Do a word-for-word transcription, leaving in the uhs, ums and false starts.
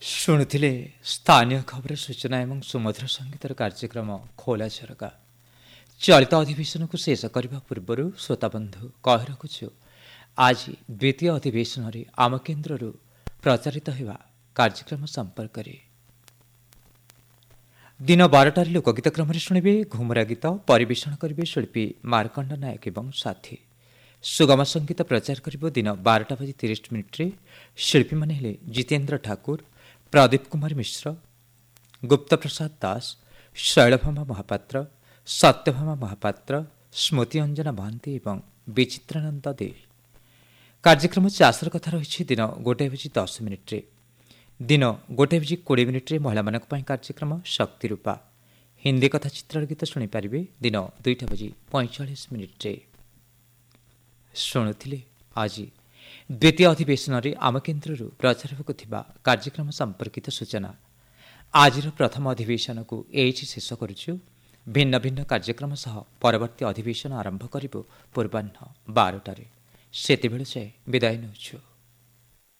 ଶୁଣୁଥିଲେ ସ୍ଥାନୀୟ ଖବର ସୂଚନା ଏବଂ ସୁମଧୁର ସଙ୍ଗୀତର କାର୍ଯ୍ୟକ୍ରମ ଖୋଲା ଝରକା। ଚଳିତ ଅଧିବେଶନକୁ ଶେଷ କରିବା ପୂର୍ବରୁ ଶ୍ରୋତାବନ୍ଧୁ କହି ରଖୁଛୁ, ଆଜି ଦ୍ୱିତୀୟ ଅଧିବେଶନରେ ଆମ କେନ୍ଦ୍ରରୁ ପ୍ରଚାରିତ ହେବା କାର୍ଯ୍ୟକ୍ରମ ସମ୍ପର୍କରେ। ଦିନ ବାରଟାରେ ଲୋକଗୀତ କ୍ରମରେ ଶୁଣିବେ ଘୁମରା ଗୀତ, ପରିବେଷଣ କରିବେ ଶିଳ୍ପୀ ମାର୍କଣ୍ଡ ନାୟକ ଏବଂ ସାଥୀ। ସୁଗମ ସଙ୍ଗୀତ ପ୍ରଚାର କରିବ ଦିନ ବାରଟା ବାଜି ତିରିଶ ମିନିଟ୍ରେ। ଶିଳ୍ପୀମାନେ ହେଲେ ଜିତେନ୍ଦ୍ର ଠାକୁର, ପ୍ରଦୀପ କୁମାର ମିଶ୍ର, ଗୁପ୍ତପ୍ରସାଦ ଦାସ, ଶୈଳଭାମା ମହାପାତ୍ର, ସତ୍ୟଭାମା ମହାପାତ୍ର, ସ୍ମୃତି ଅଞ୍ଜନା ମହାନ୍ତି ଏବଂ ବିଚିତ୍ରାନନ୍ଦ ଦେ। କାର୍ଯ୍ୟକ୍ରମ ଚାଷର କଥା ରହିଛି ଦିନ ଗୋଟାଏ ବାଜି ଦଶ ମିନିଟ୍ରେ। ଦିନ ଗୋଟାଏ ବାଜି କୋଡ଼ିଏ ମିନିଟ୍ରେ ମହିଳାମାନଙ୍କ ପାଇଁ କାର୍ଯ୍ୟକ୍ରମ ଶକ୍ତି ରୂପା। ହିନ୍ଦୀ କଥା ଚିତ୍ରର ଗୀତ ଶୁଣିପାରିବେ ଦିନ ଦୁଇଟା ବାଜି ପଇଁଚାଳିଶ ମିନିଟ୍ରେ। ଶୁଣୁଥିଲେ ଆଜି ଦ୍ୱିତୀୟ ଅଧିବେଶନରେ ଆମ କେନ୍ଦ୍ରରୁ ପ୍ରଚାର ହେବାକୁ ଥିବା କାର୍ଯ୍ୟକ୍ରମ ସମ୍ପର୍କିତ ସୂଚନା। ଆଜିର ପ୍ରଥମ ଅଧିବେଶନକୁ ଏଇଠି ଶେଷ କରୁଛୁ। ଭିନ୍ନ ଭିନ୍ନ କାର୍ଯ୍ୟକ୍ରମ ସହ ପରବର୍ତ୍ତୀ ଅଧିବେଶନ ଆରମ୍ଭ କରିବୁ ପୂର୍ବାହ୍ନ ବାରଟାରେ। ସେତେବେଳେ ଯାଏ ବିଦାୟ ନେଉଛୁ।